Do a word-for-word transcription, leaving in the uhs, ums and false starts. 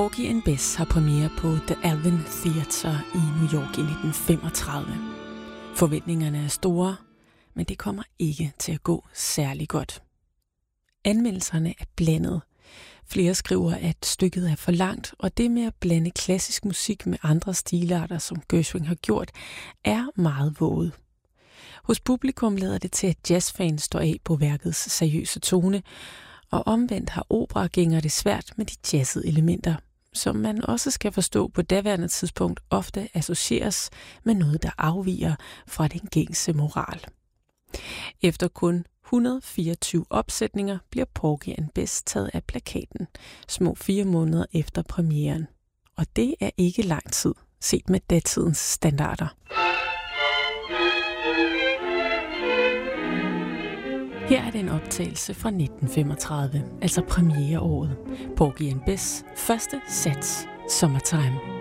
Porgy and Bess har premiere på The Alvin Theatre i New York i nitten femogtredive. Forventningerne er store, men det kommer ikke til at gå særlig godt. Anmeldelserne er blandet. Flere skriver, at stykket er for langt, og det med at blande klassisk musik med andre stilarter, som Gershwin har gjort, er meget våget. Hos publikum lader det til, at jazzfans står af på værkets seriøse tone, og omvendt har operagængere det svært med de jazzede elementer, som man også skal forstå på daværende tidspunkt ofte associeres med noget, der afviger fra den gængse moral. Efter kun et hundrede og fireogtyve opsætninger bliver Porgy and Bess taget af plakaten, små fire måneder efter premieren. Og det er ikke lang tid, set med datidens standarder. Her er det en optagelse fra nitten femogtredive, altså premiereåret. Porgy and Bess første sats, Summertime.